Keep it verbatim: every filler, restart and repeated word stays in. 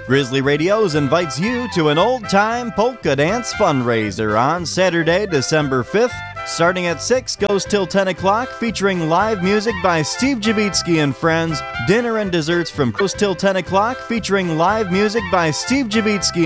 Grizzly Radios invites you to an old-time polka dance fundraiser on Saturday, December fifth. Starting at six, goes till ten o'clock, featuring live music by Steve Javitsky and friends. Dinner and desserts from goes till ten o'clock, featuring live music by Steve Javitsky